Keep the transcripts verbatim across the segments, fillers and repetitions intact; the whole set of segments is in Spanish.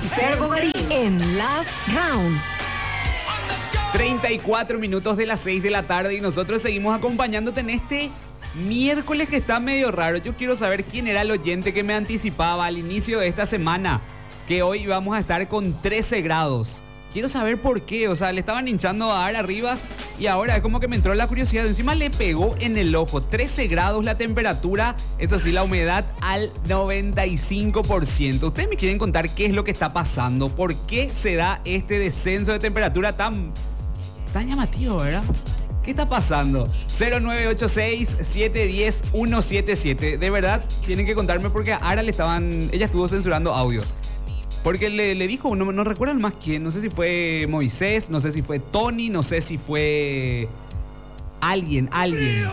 Fer Bogarín en Last Round. treinta y cuatro minutos de las seis de la tarde y nosotros seguimos acompañándote en este miércoles que está medio raro. Yo quiero saber quién era el oyente que me anticipaba al inicio de esta semana que hoy vamos a estar con trece grados. Quiero saber por qué, o sea, le estaban hinchando a Ara Rivas y ahora es como que me entró la curiosidad. Encima le pegó en el ojo. trece grados la temperatura, eso sí, la humedad al noventa y cinco por ciento. Ustedes me quieren contar qué es lo que está pasando, por qué se da este descenso de temperatura tan, tan llamativo, ¿verdad? ¿Qué está pasando? cero nueve ocho seis, siete uno cero, uno siete siete. De verdad, tienen que contarme porque a Ara le estaban... Ella estuvo censurando audios. Porque le, le dijo, no, no recuerdo más quién, no sé si fue Moisés, no sé si fue Tony, no sé si fue alguien, alguien.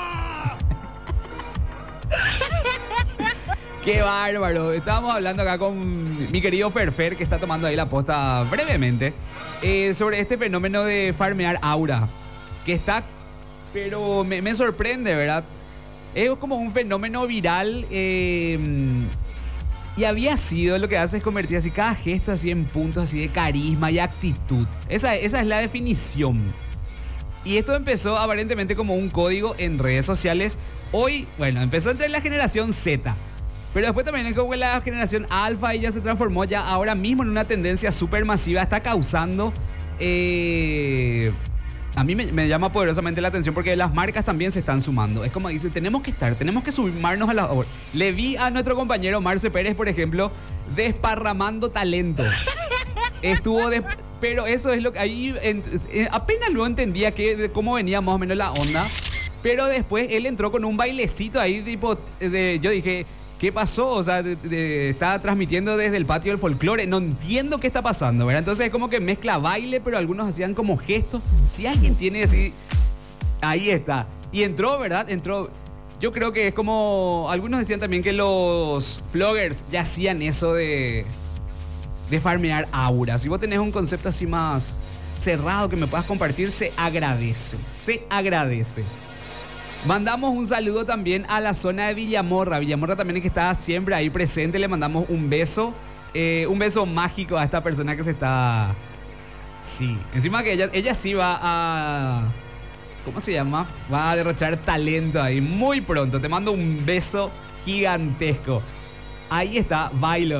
¡Qué bárbaro! Estábamos hablando acá con mi querido Ferfer, que está tomando ahí la posta brevemente, eh, sobre este fenómeno de farmear aura, que está, pero me, me sorprende, ¿verdad? Es como un fenómeno viral, eh... Y había sido, lo que hace es convertir así cada gesto así en puntos así de carisma y actitud. Esa, esa es la definición. Y esto empezó aparentemente como un código en redes sociales. Hoy, bueno, empezó entre la generación Z. Pero después también es como la generación alfa y ya se transformó ya ahora mismo en una tendencia súper masiva. Está causando... Eh, a mí me, me llama poderosamente la atención porque las marcas también se están sumando. Es como dice, tenemos que estar, tenemos que sumarnos a la obra. Le vi a nuestro compañero Marce Pérez, por ejemplo, desparramando talento. Estuvo de, pero eso es lo que ahí en, eh, apenas luego entendía que, cómo venía más o menos la onda. Pero después él entró con un bailecito ahí tipo de, yo dije, ¿qué pasó? O sea, de, de, estaba transmitiendo desde el patio del folclore. No entiendo qué está pasando, ¿verdad? Entonces es como que mezcla baile, pero algunos hacían como gestos. Si alguien tiene así... Ahí está. Y entró, ¿verdad? Entró... Yo creo que es como... Algunos decían también que los vloggers ya hacían eso de... De farmear auras. Si vos tenés un concepto así más cerrado que me puedas compartir, se agradece. Se agradece. Mandamos un saludo también a la zona de Villamorra. Villamorra también es que está siempre ahí presente. Le mandamos un beso. Eh, un beso mágico a esta persona que se está... Sí. Encima que ella, ella sí va a... ¿Cómo se llama? Va a derrochar talento ahí muy pronto. Te mando un beso gigantesco. Ahí está, bailo.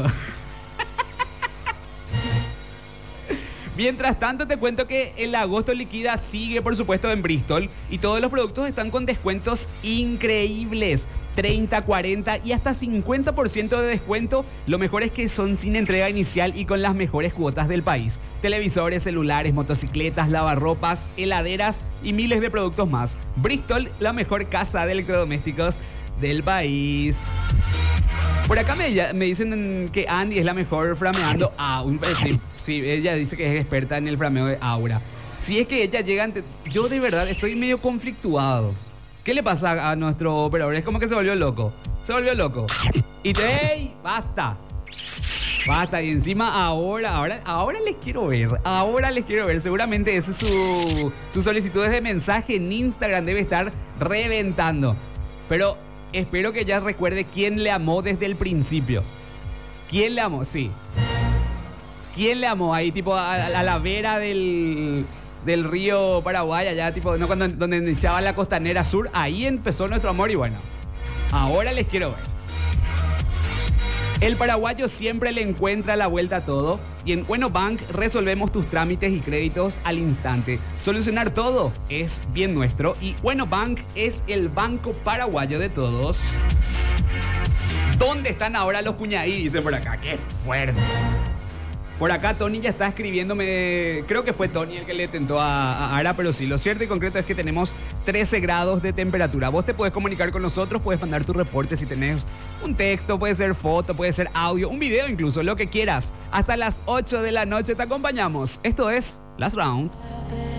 Mientras tanto, te cuento que el agosto liquida sigue, por supuesto, en Bristol. Y todos los productos están con descuentos increíbles. treinta, cuarenta y hasta cincuenta por ciento de descuento. Lo mejor es que son sin entrega inicial y con las mejores cuotas del país. Televisores, celulares, motocicletas, lavarropas, heladeras y miles de productos más. Bristol, la mejor casa de electrodomésticos del país. Por acá me, me dicen que Andy es la mejor frameando a un... Sí, sí, ella dice que es experta en el frameo de aura. Si es que ella llega ante... Yo de verdad estoy medio conflictuado. ¿Qué le pasa a nuestro operador? Es como que se volvió loco. Se volvió loco. Y te... ¡Ey! ¡Basta! Basta. Y encima ahora, ahora, ahora les quiero ver. Ahora les quiero ver. Seguramente ese es su... Sus solicitudes de mensaje en Instagram debe estar reventando. Pero... Espero que ella recuerde quién le amó desde el principio. ¿Quién le amó? Sí. ¿Quién le amó? Ahí tipo a, a la vera del, del río Paraguay, allá tipo, no, cuando, donde iniciaba la costanera sur. Ahí empezó nuestro amor y bueno, ahora les quiero ver. El paraguayo siempre le encuentra la vuelta a todo y en Bueno Bank resolvemos tus trámites y créditos al instante. Solucionar todo es bien nuestro y Bueno Bank es el banco paraguayo de todos. ¿Dónde están ahora los cuñadí? Dicen por acá. ¡Qué fuerte! Por acá Tony ya está escribiéndome, creo que fue Tony el que le tentó a, a Ara, pero sí, lo cierto y concreto es que tenemos trece grados de temperatura. Vos te puedes comunicar con nosotros, puedes mandar tu reporte si tenés un texto, puede ser foto, puede ser audio, un video incluso, lo que quieras. Hasta las ocho de la noche te acompañamos. Esto es Last Round.